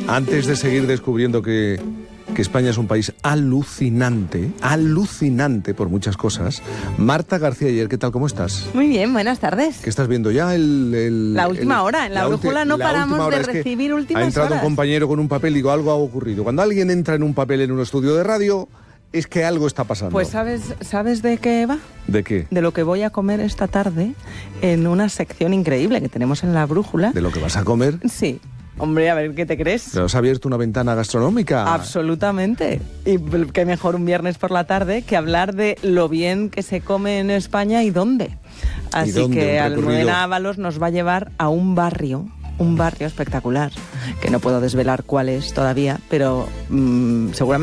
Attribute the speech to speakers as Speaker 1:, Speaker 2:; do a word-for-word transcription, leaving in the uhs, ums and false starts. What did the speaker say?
Speaker 1: Antes de seguir descubriendo que, que España es un país alucinante, alucinante por muchas cosas, Marta García Ayer, ¿qué tal? ¿Cómo estás?
Speaker 2: Muy bien, buenas tardes.
Speaker 1: ¿Qué estás viendo ya? El, el,
Speaker 2: la última
Speaker 1: el,
Speaker 2: hora, en la, la brújula no
Speaker 1: la
Speaker 2: paramos
Speaker 1: hora.
Speaker 2: de
Speaker 1: Es
Speaker 2: recibir últimas horas.
Speaker 1: Ha entrado
Speaker 2: horas.
Speaker 1: un compañero con un papel y digo, algo ha ocurrido. Cuando alguien entra en un papel en un estudio de radio, es que algo está pasando.
Speaker 2: Pues ¿sabes, ¿sabes de qué va?
Speaker 1: ¿De qué?
Speaker 2: De lo que voy a comer esta tarde en una sección increíble que tenemos en la brújula.
Speaker 1: ¿De lo que vas a comer?
Speaker 2: Sí. Hombre, a ver, ¿qué te crees?
Speaker 1: ¿Te has abierto una ventana gastronómica?
Speaker 2: Absolutamente. Y qué mejor un viernes por la tarde que hablar de lo bien que se come en España y dónde. Así
Speaker 1: ¿Y dónde?
Speaker 2: que
Speaker 1: Un recorrido.
Speaker 2: Almudena Ábalos nos va a llevar a un barrio, un barrio espectacular, que no puedo desvelar cuál es todavía, pero mmm, seguramente